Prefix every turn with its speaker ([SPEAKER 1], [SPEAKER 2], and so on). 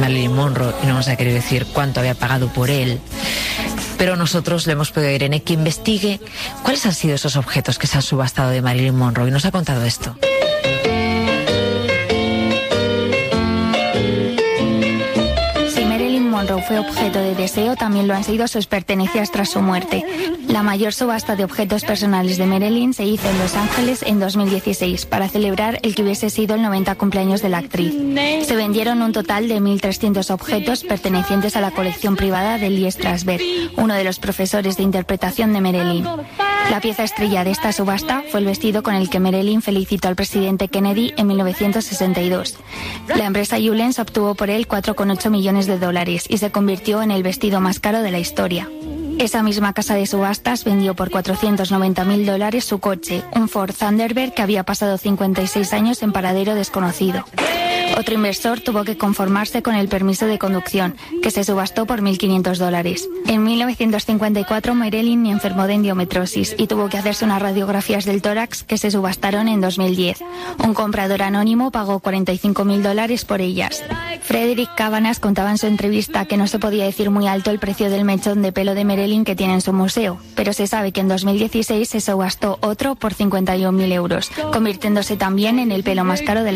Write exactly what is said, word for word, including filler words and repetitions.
[SPEAKER 1] Marilyn Monroe y no nos ha querido decir cuánto había pagado por él. Pero nosotros le hemos pedido a Irene que investigue cuáles han sido esos objetos que se han subastado de Marilyn Monroe y nos ha contado esto.
[SPEAKER 2] Fue objeto de deseo, también lo han sido sus pertenencias tras su muerte. La mayor subasta de objetos personales de Marilyn se hizo en Los Ángeles en dos mil dieciséis para celebrar el que hubiese sido el noventa cumpleaños de la actriz. Se vendieron un total de mil trescientos objetos pertenecientes a la colección privada de Lee Strasberg, uno de los profesores de interpretación de Marilyn. La pieza estrella de esta subasta fue el vestido con el que Marilyn felicitó al presidente Kennedy en mil novecientos sesenta y dos. La empresa Julens obtuvo por él cuatro coma ocho millones de dólares y se convirtió en el vestido más caro de la historia. Esa misma casa de subastas vendió por cuatrocientos noventa mil dólares su coche, un Ford Thunderbird que había pasado cincuenta y seis años en paradero desconocido. Otro inversor tuvo que conformarse con el permiso de conducción, que se subastó por mil quinientos dólares. En mil novecientos cincuenta y cuatro Marilyn enfermó de endometriosis y tuvo que hacerse unas radiografías del tórax que se subastaron en dos mil diez. Un comprador anónimo pagó cuarenta y cinco mil dólares por ellas. Frederick Cabanas contaba en su entrevista que no se podía decir muy alto el precio del mechón de pelo de Marilyn que tiene en su museo, pero se sabe que en dos mil dieciséis se subastó otro por cincuenta y un mil euros, convirtiéndose también en el pelo más caro de la